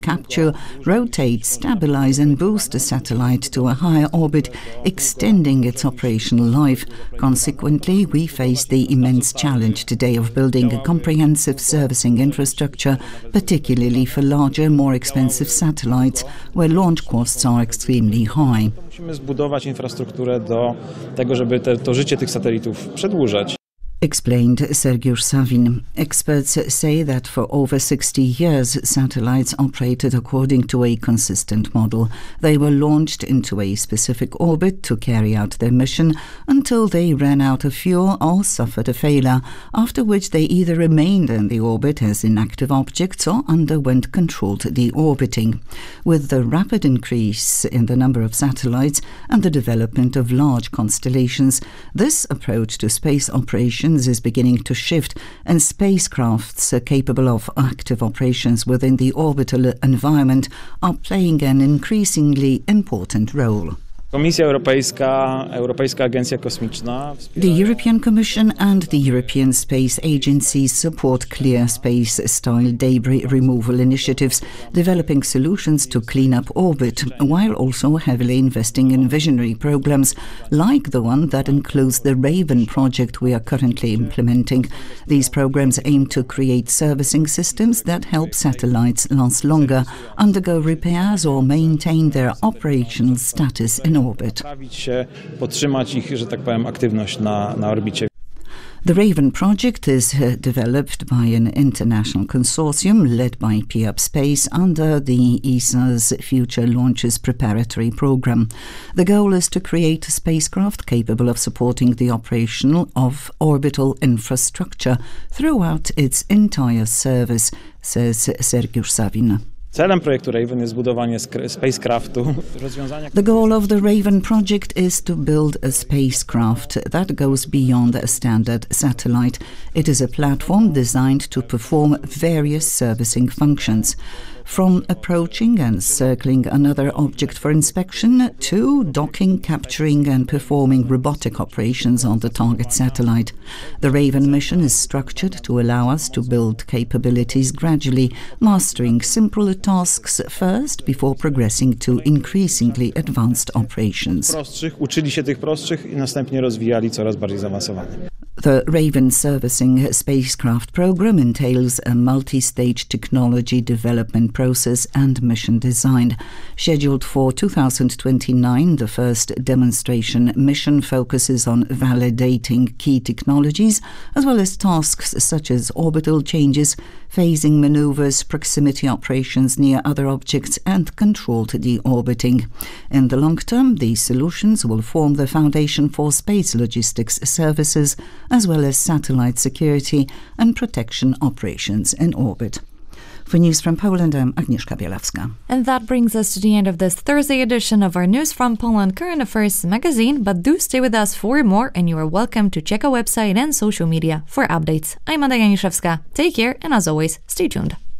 capture, rotate, stabilize and boost the satellite to a higher orbit, extending its operational life. Consequently, we face the immense challenge today of building a comprehensive servicing infrastructure, particularly for larger, more expensive satellites, where launch costs are extremely high. Musimy zbudować infrastrukturę do tego, żeby to życie tych satelitów przedłużać. Explained Sergiusz Savin. Experts say that for over 60 years, satellites operated according to a consistent model. They were launched into a specific orbit to carry out their mission until they ran out of fuel or suffered a failure, after which they either remained in the orbit as inactive objects or underwent controlled deorbiting. With the rapid increase in the number of satellites and the development of large constellations, this approach to space operations is beginning to shift, and spacecrafts capable of active operations within the orbital environment are playing an increasingly important role. Komisja Europejska, Europejska Agencja Kosmiczna. The European Commission and the European Space Agency support clear space-style debris removal initiatives, developing solutions to clean up orbit, while also heavily investing in visionary programs like the one that includes the Raven project we are currently implementing. These programs aim to create servicing systems that help satellites last longer, undergo repairs or maintain their operational status in orbit. Podtrzymać ich, że tak powiem, aktywność na orbicie. The Raven project is developed by an international consortium led by PIAP Space under the ESA's Future Launches Preparatory Program. The goal is to create a spacecraft capable of supporting the operation of orbital infrastructure throughout its entire service, says Sergiusz Savin. Celem projektu Raven jest zbudowanie spacecraftu. The goal of the Raven project is to build a spacecraft that goes beyond a standard satellite. It is a platform designed to perform various servicing functions, from approaching and circling another object for inspection to docking, capturing and performing robotic operations on the target satellite. The Raven mission is structured to allow us to build capabilities gradually, mastering simpler tasks first before progressing to increasingly advanced operations. Uczyli się tych prostszych i następnie rozwijali coraz bardziej zaawansowane. The Raven servicing spacecraft program entails a multi-stage technology development process and mission design. Scheduled for 2029, the first demonstration mission focuses on validating key technologies, as well as tasks such as orbital changes, phasing maneuvers, proximity operations near other objects, and controlled deorbiting. In the long term, these solutions will form the foundation for space logistics services, as well as satellite security and protection operations in orbit. For News from Poland, I'm Agnieszka Bielawska. And that brings us to the end of this Thursday edition of our News from Poland Current Affairs magazine, but do stay with us for more, and you are welcome to check our website and social media for updates. I'm Ada Janiszewska. Take care, and as always, stay tuned.